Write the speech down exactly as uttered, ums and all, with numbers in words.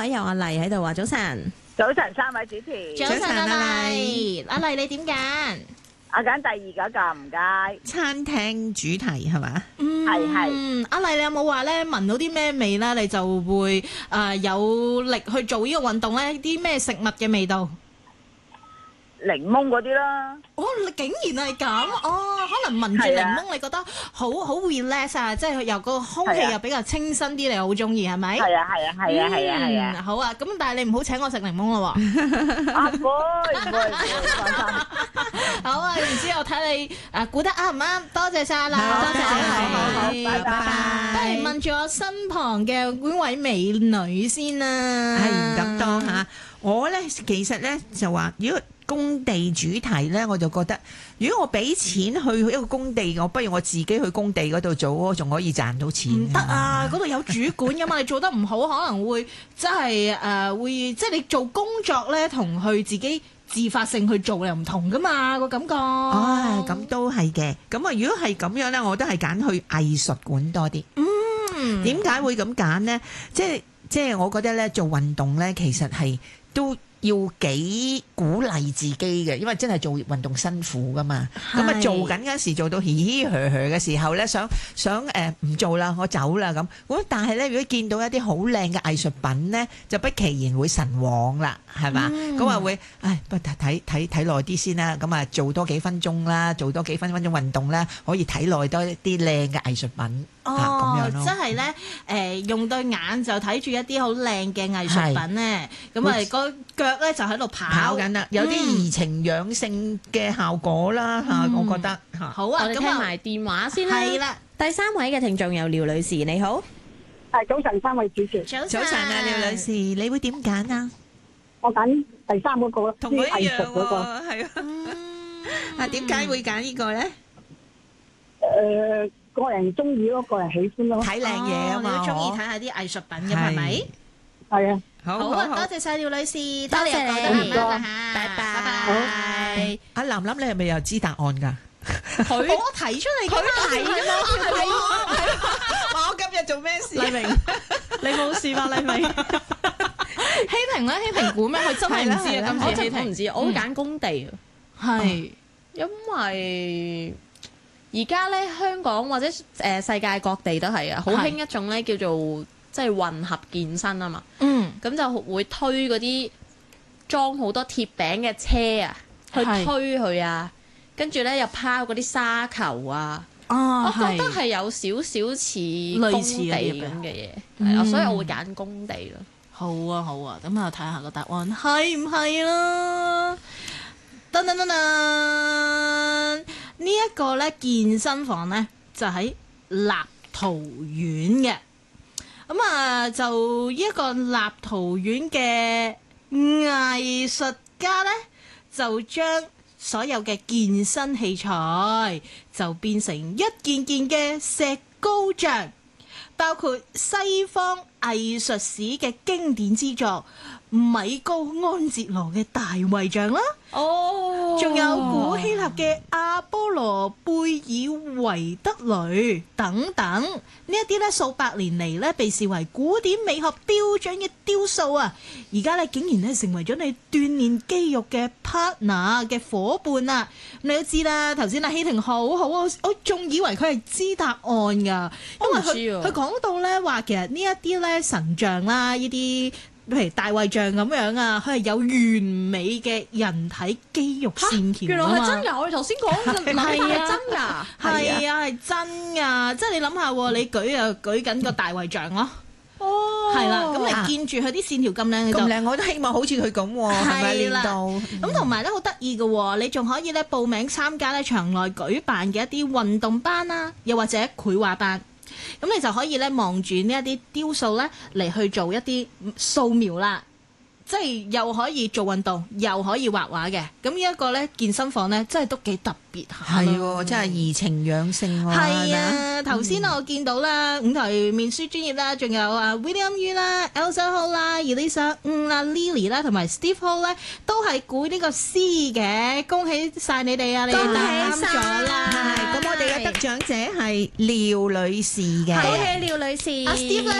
位有阿麗喺度話早晨。 早晨，三位主持。 早晨阿麗，阿麗你點揀？ 我揀第二嗰個，唔該。 餐廳主題係嘛？ 嗯， 係係。 阿麗你有冇話咧聞到啲咩味咧？你就會誒、呃、有力去做呢個運動咧？啲咩食物嘅味道？ 檸檬嗰啲啦。 哦，你竟然係咁哦！可能聞住檸檬，你覺得好好 relax 啊，即係又個空氣又比較清新啲，你又好中意係咪？ 係啊係啊係啊係啊係啊！ 好啊，咁但係你唔好請我食檸檬咯喎。啊唔會唔會唔會，放心。 好啊，然之後睇你誒估得啱唔啱？多謝晒啦， 多謝你，拜拜。 不如問住我身旁嘅嗰位美女先啦。 係唔敢當嚇，我咧其實咧就話如果工地主題呢，我就覺得如果我俾錢去一個工地，我不如我自己去工地嗰度做，仲可以賺到錢。 唔得啊！嗰度有主管噶嘛，你做得唔好可能會真係誒會，即係你做工作呢，同去自己自發性去做又唔同噶嘛個感覺。 哦，咁都係嘅。咁啊，如果係咁樣呢，我都係揀去藝術館多啲。嗯，點解會咁揀呢？即係即係我覺得呢，做運動呢，其實係都要幾鼓勵自己嘅，因為真係做運動辛苦噶嘛。咁啊做緊嗰時做到嘻嘻呵呵嘅時候咧，想想誒唔做啦，我走啦咁。咁但係咧，如果見到一啲好靚嘅藝術品咧，就不其然會神往啦，係嘛？咁啊會，唉，不睇睇睇睇耐啲先啦。咁啊做多幾分鐘啦，做多幾分分鐘運動啦，可以睇耐多啲靚嘅藝術品。 哦，即係咧誒，用對眼就睇住一啲好靚嘅藝術品咧，咁啊個腳咧就喺度跑跑緊啦，有啲怡情養性嘅效果啦嚇，我覺得嚇。 好啊， 我哋聽埋電話先啦。 係啦， 第三位嘅聽眾有廖女士，你好。 係早晨，三位主持。 早晨， 早晨啊，廖女士，你會點揀啊？ 我揀第三嗰個咯， 同佢一樣嗰個。 係啊。啊，點解會揀呢個咧？ 誒。個人中意咯，個人喜歡咯， 睇靚嘢啊嘛， 你都中意睇下啲藝術品嘅係咪？ 係啊， 好啊，多謝晒廖女士， 多謝你， 拜拜，拜拜。 阿林林，你係咪又知答案㗎？ 佢我提出嚟，佢提啊嘛，係喎。話我今日做咩事？ 黎明，你冇事吧？黎明，希平咧，希平估咩？佢真係唔知啊，今次希平唔知，我會揀工地， 係因為。而家咧香港或者誒、呃、世界各地都係啊，好興一種咧叫做即係混合健身啊嘛。嗯，咁就會推嗰啲裝好多鐵餅嘅車啊，去推佢啊，跟住咧又拋嗰啲沙球啊。哦，我覺得係有少少似工地咁嘅嘢，係啊、嗯，所以我會揀工地咯。 好啊，好啊，咁啊睇下個答案係唔係啦。噔噔噔噔。呢一個咧健身房咧就喺立陶宛嘅，咁啊就呢一個立陶宛嘅藝術家咧就將所有嘅健身器材就變成一件件嘅石膏像，包括西方藝術史嘅經典之作米高安哲羅嘅大衛像啦，哦，仲有古希臘嘅阿波羅貝爾維德雷等等，呢一啲咧數百年嚟咧被視為古典美學標準嘅雕塑啊，而家咧竟然咧成為咗你鍛鍊肌肉嘅 partner 嘅夥伴啊！你都知啦，頭先阿希婷好好啊，我仲以為佢係知答案㗎，因為佢佢講到咧話其實呢一啲咧神像啦，呢啲。譬如大衛像咁樣啊，佢係有完美嘅人體肌肉線條啊嘛。 原來係真㗎！我哋頭先講嘅係係真㗎， 係啊係真㗎。即係你諗下，你舉啊舉緊個大衛像咯。哦，係啦。咁你見住佢啲線條咁靚， 咁靚，我都希望好似佢咁喎。係咪練到？ 咁同埋咧好得意嘅喎，你仲可以咧報名參加咧場內舉辦嘅一啲運動班啊，又或者繪畫班。咁你就可以咧望住呢一啲雕塑咧嚟去做一啲素描啦，即係又可以做運動，又可以畫畫嘅。咁呢一個咧健身房咧，真係都幾特別下。 係喎，真係怡情養性喎。 係啊，頭先我見到啦，五台面書專業啦，仲有啊 William Yu 啦、Elsa Ho 啦、Elisa 嗯啦、Lily 啦，同埋 Steve Ho 咧，都係估呢個 C 嘅。恭喜晒你哋啊！你哋答啱咗啦。 咁我哋嘅得獎者係廖女士嘅。 恭喜廖女士。 阿 Steve 咧。